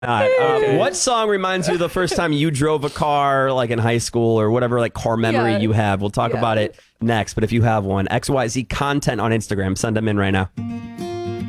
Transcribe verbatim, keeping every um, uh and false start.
not. Uh, what song reminds you of the first time you drove a car, like in high school or whatever, like car memory Yeah. you have? We'll talk Yeah. about it next. But if you have one, X Y Z content on Instagram, send them in right now.